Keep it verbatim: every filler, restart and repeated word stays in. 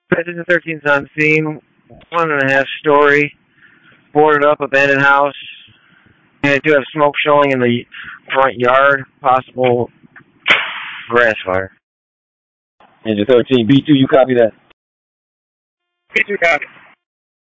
President thirteen's on scene. One and a half story, boarded up, abandoned house. And I do have smoke showing in the front yard. Possible grass fire. Engine thirteen, B two, you copy that? B two copy.